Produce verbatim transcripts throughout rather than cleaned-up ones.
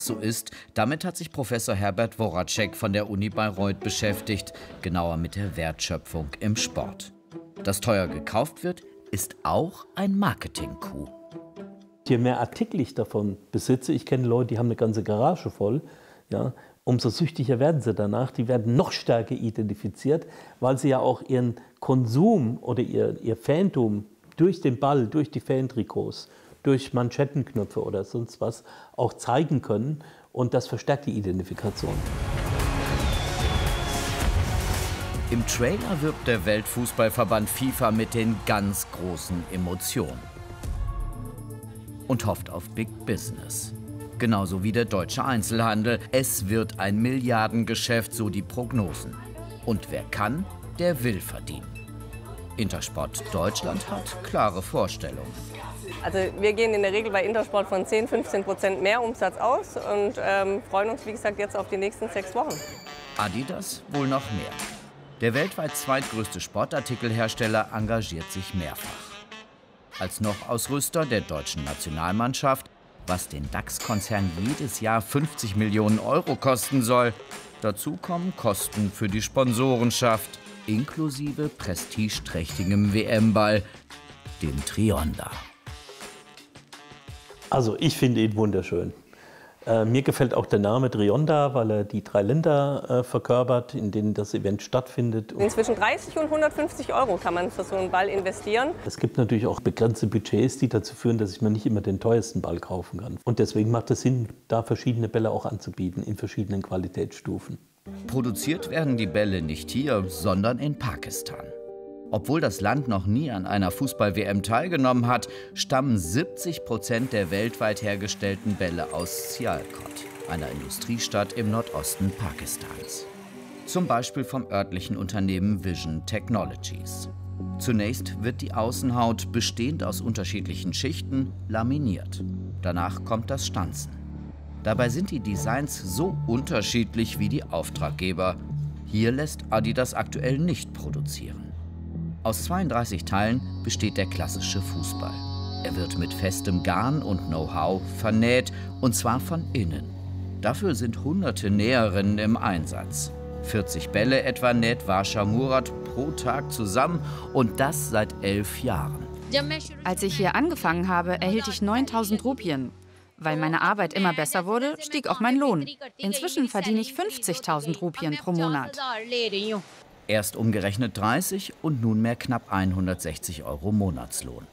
so ist, damit hat sich Professor Herbert Woracek von der Uni Bayreuth beschäftigt, genauer mit der Wertschöpfung im Sport. Dass teuer gekauft wird, ist auch ein Marketing-Coup. Je mehr Artikel ich davon besitze, ich kenne Leute, die haben eine ganze Garage voll, ja, umso süchtiger werden sie danach. Die werden noch stärker identifiziert, weil sie ja auch ihren Konsum oder ihr, ihr Fantum durch den Ball, durch die Fantrikots, durch Manschettenknöpfe oder sonst was auch zeigen können. Und das verstärkt die Identifikation. Im Trailer wirbt der Weltfußballverband FIFA mit den ganz großen Emotionen und hofft auf Big Business. Genauso wie der deutsche Einzelhandel. Es wird ein Milliardengeschäft, so die Prognosen. Und wer kann, der will verdienen. Intersport Deutschland hat klare Vorstellungen. Also wir gehen in der Regel bei Intersport von zehn, fünfzehn Prozent mehr Umsatz aus und ähm, freuen uns, wie gesagt, jetzt auf die nächsten sechs Wochen. Adidas wohl noch mehr. Der weltweit zweitgrößte Sportartikelhersteller engagiert sich mehrfach. Als Noch-Ausrüster der deutschen Nationalmannschaft, was den DAX-Konzern jedes Jahr fünfzig Millionen Euro kosten soll. Dazu kommen Kosten für die Sponsorenschaft, inklusive prestigeträchtigem W M-Ball, dem Trionda. Also ich finde ihn wunderschön. Äh, mir gefällt auch der Name Trionda, weil er die drei Länder äh, verkörpert, in denen das Event stattfindet. Zwischen dreißig und hundertfünfzig Euro kann man für so einen Ball investieren. Es gibt natürlich auch begrenzte Budgets, die dazu führen, dass ich mir nicht immer den teuersten Ball kaufen kann. Und deswegen macht es Sinn, da verschiedene Bälle auch anzubieten, in verschiedenen Qualitätsstufen. Produziert werden die Bälle nicht hier, sondern in Pakistan. Obwohl das Land noch nie an einer Fußball-W M teilgenommen hat, stammen siebzig Prozent der weltweit hergestellten Bälle aus Sialkot, einer Industriestadt im Nordosten Pakistans. Zum Beispiel vom örtlichen Unternehmen Vision Technologies. Zunächst wird die Außenhaut, bestehend aus unterschiedlichen Schichten, laminiert. Danach kommt das Stanzen. Dabei sind die Designs so unterschiedlich wie die Auftraggeber. Hier lässt Adidas aktuell nicht produzieren. Aus zweiunddreißig Teilen besteht der klassische Fußball. Er wird mit festem Garn und Know-how vernäht, und zwar von innen. Dafür sind hunderte Näherinnen im Einsatz. vierzig Bälle etwa näht Varsha Murat pro Tag zusammen, und das seit elf Jahren. Als ich hier angefangen habe, erhielt ich neuntausend Rupien. Weil meine Arbeit immer besser wurde, stieg auch mein Lohn. Inzwischen verdiene ich fünfzigtausend Rupien pro Monat. Erst umgerechnet dreißig und nunmehr knapp hundertsechzig Euro Monatslohn.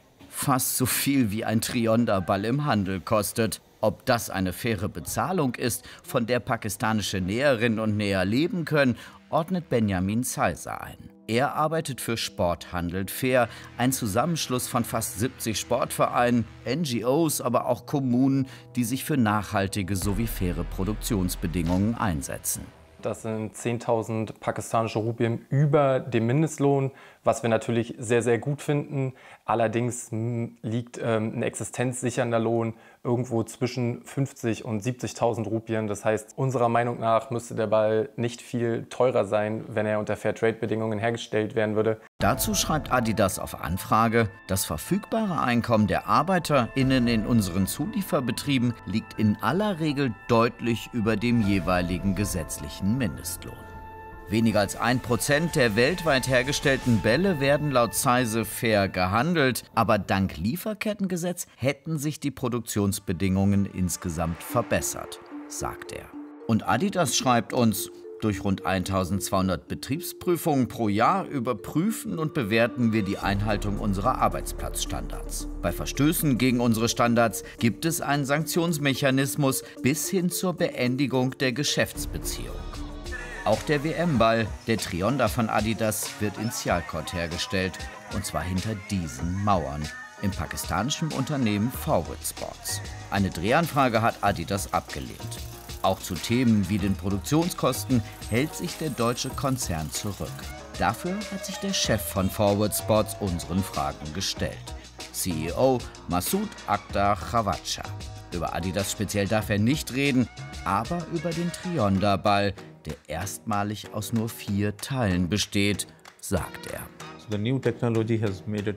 Fast so viel wie ein Trionda-Ball im Handel kostet. Ob das eine faire Bezahlung ist, von der pakistanische Näherinnen und Näher leben können, ordnet Benjamin Salsa ein. Er arbeitet für Sport handelt fair, ein Zusammenschluss von fast siebzig Sportvereinen, N G Os, aber auch Kommunen, die sich für nachhaltige sowie faire Produktionsbedingungen einsetzen. Das sind zehntausend pakistanische Rupien über dem Mindestlohn, was wir natürlich sehr, sehr gut finden. Allerdings liegt ähm, ein existenzsichernder Lohn irgendwo zwischen fünfzig und siebzigtausend Rupien. Das heißt, unserer Meinung nach müsste der Ball nicht viel teurer sein, wenn er unter Fairtrade-Bedingungen hergestellt werden würde. Dazu schreibt Adidas auf Anfrage, das verfügbare Einkommen der ArbeiterInnen in unseren Zulieferbetrieben liegt in aller Regel deutlich über dem jeweiligen gesetzlichen Mindestlohn. Weniger als ein Prozent der weltweit hergestellten Bälle werden laut Size fair gehandelt, aber dank Lieferkettengesetz hätten sich die Produktionsbedingungen insgesamt verbessert, sagt er. Und Adidas schreibt uns, durch rund eintausendzweihundert Betriebsprüfungen pro Jahr überprüfen und bewerten wir die Einhaltung unserer Arbeitsplatzstandards. Bei Verstößen gegen unsere Standards gibt es einen Sanktionsmechanismus bis hin zur Beendigung der Geschäftsbeziehung. Auch der W M-Ball, der Trionda von Adidas, wird in Sialkot hergestellt, und zwar hinter diesen Mauern, im pakistanischen Unternehmen Forward Sports. Eine Drehanfrage hat Adidas abgelehnt. Auch zu Themen wie den Produktionskosten hält sich der deutsche Konzern zurück. Dafür hat sich der Chef von Forward Sports unseren Fragen gestellt. C E O Masood Akhtar Khawaja. Über Adidas speziell darf er nicht reden, aber über den Trionda-Ball, der erstmalig aus nur vier Teilen besteht, sagt er.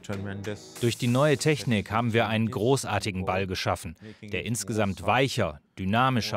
Durch die neue Technik haben wir einen großartigen Ball geschaffen, der insgesamt weicher, dynamischer